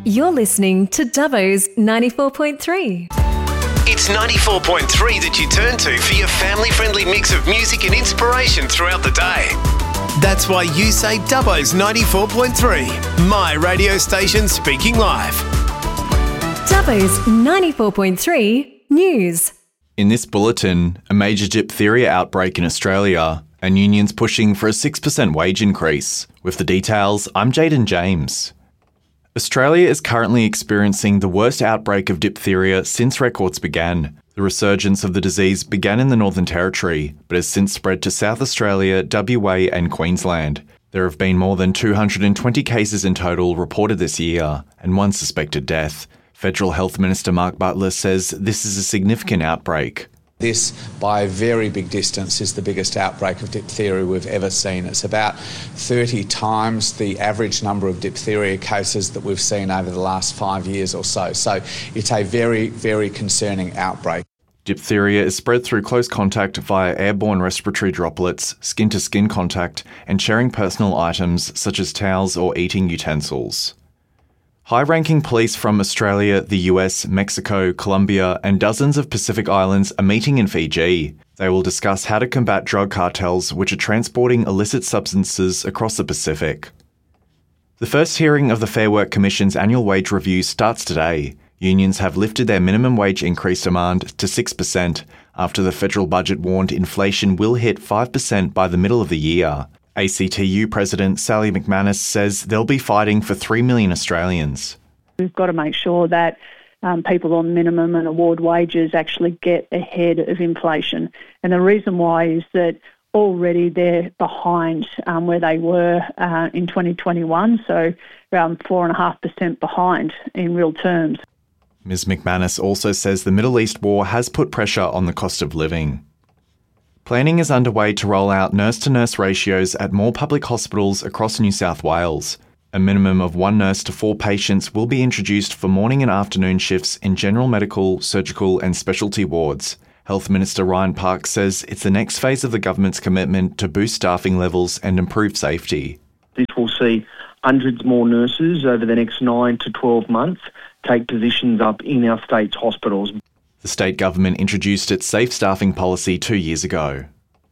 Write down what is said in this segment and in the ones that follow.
You're listening to Dubbo's 94.3. It's 94.3 that you turn to for your family-friendly mix of music and inspiration throughout the day. That's why you say Dubbo's 94.3, my radio station speaking live. Dubbo's 94.3 News. In this bulletin, a major diphtheria outbreak in Australia and unions pushing for a 6% wage increase. With the details, I'm Jaden James. Australia is currently experiencing the worst outbreak of diphtheria since records began. The resurgence of the disease began in the Northern Territory, but has since spread to South Australia, WA and Queensland. There have been more than 220 cases in total reported this year, and one suspected death. Federal Health Minister Mark Butler says this is a significant outbreak. This, by a very big distance, is the biggest outbreak of diphtheria we've ever seen. It's about 30 times the average number of diphtheria cases that we've seen over the last 5 years or so. So it's a very, very concerning outbreak. Diphtheria is spread through close contact via airborne respiratory droplets, skin-to-skin contact, and sharing personal items such as towels or eating utensils. High-ranking police from Australia, the US, Mexico, Colombia and dozens of Pacific islands are meeting in Fiji. They will discuss how to combat drug cartels which are transporting illicit substances across the Pacific. The first hearing of the Fair Work Commission's annual wage review starts today. Unions have lifted their minimum wage increase demand to 6% after the federal budget warned inflation will hit 5% by the middle of the year. ACTU President Sally McManus says they'll be fighting for 3 million Australians. We've got to make sure that people on minimum and award wages actually get ahead of inflation. And the reason why is that already they're behind where they were in 2021, so around 4.5% behind in real terms. Ms McManus also says the Middle East war has put pressure on the cost of living. Planning is underway to roll out nurse-to-nurse ratios at more public hospitals across New South Wales. A minimum of 1 nurse to 4 patients will be introduced for morning and afternoon shifts in general medical, surgical and specialty wards. Health Minister Ryan Park says it's the next phase of the government's commitment to boost staffing levels and improve safety. This will see hundreds more nurses over the next 9 to 12 months take positions up in our state's hospitals. The state government introduced its safe staffing policy 2 years ago.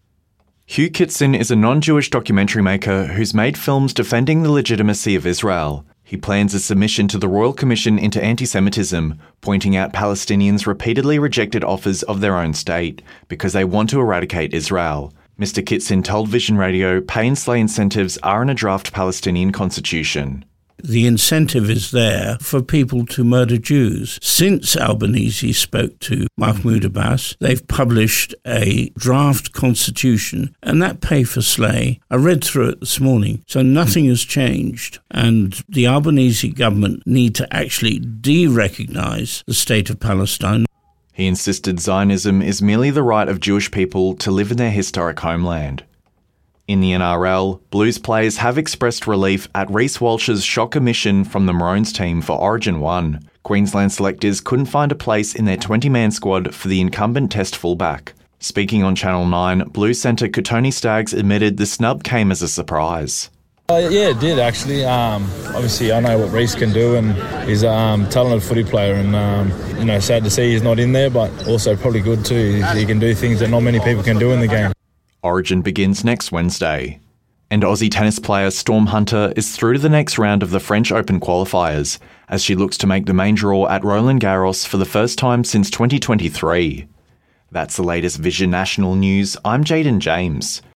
Hugh Kitson is a non-Jewish documentary maker who's made films defending the legitimacy of Israel. He plans a submission to the Royal Commission into Anti-Semitism, pointing out Palestinians repeatedly rejected offers of their own state because they want to eradicate Israel. Mr. Kitson told Vision Radio pay and slay incentives are in a draft Palestinian constitution. The incentive is there for people to murder Jews. Since Albanese spoke to Mahmoud Abbas, they've published a draft constitution, and that pay for slay, I read through it this morning, so nothing has changed. And the Albanese government need to actually de-recognise the state of Palestine. He insisted Zionism is merely the right of Jewish people to live in their historic homeland. In the NRL, Blues players have expressed relief at Reece Walsh's shock omission from the Maroons team for Origin 1. Queensland selectors couldn't find a place in their 20-man squad for the incumbent Test fullback. Speaking on Channel 9, Blues centre Kotoni Staggs admitted the snub came as a surprise. Yeah, it did actually. Obviously, I know what Reece can do, and he's a talented footy player. And sad to see he's not in there, but also probably good too. He can do things that not many people can do in the game. Origin begins next Wednesday. And Aussie tennis player Storm Hunter is through to the next round of the French Open qualifiers as she looks to make the main draw at Roland Garros for the first time since 2023. That's the latest Vision National News. I'm Jaden James.